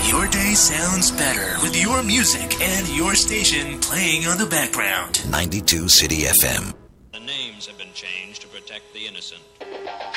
Your day sounds better with your music and your station playing on the background. 92 City FM. The names have been changed to protect the innocent.